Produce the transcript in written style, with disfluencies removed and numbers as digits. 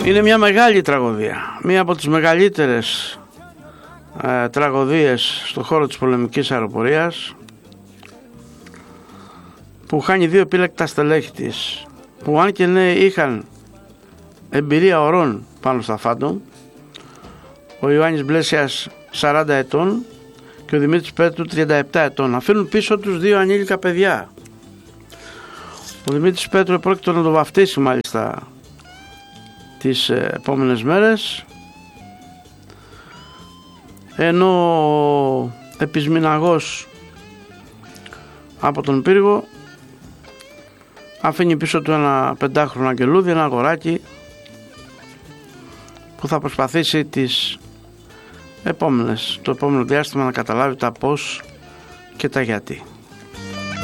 Είναι μια μεγάλη τραγωδία, μία από τις μεγαλύτερες τραγωδίες στον χώρο της πολεμικής αεροπορίας, που χάνει δύο επίλεκτα στελέχη της, που αν και ναι είχαν εμπειρία ωρών πάνω στα Phantom, ο Ιωάννης Μπλέσιας 40 ετών και ο Δημήτρης Πέτρου 37 ετών, αφήνουν πίσω τους δύο ανήλικα παιδιά. Ο Δημήτρης Πέτρου πρόκειται να το βαφτίσει μάλιστα τις επόμενες μέρες, ενώ ο επισμηναγός από τον πύργο αφήνει πίσω του ένα 5χρονο αγγελούδι, ένα αγοράκι που θα προσπαθήσει το επόμενο διάστημα να καταλάβει τα πώς και τα γιατί.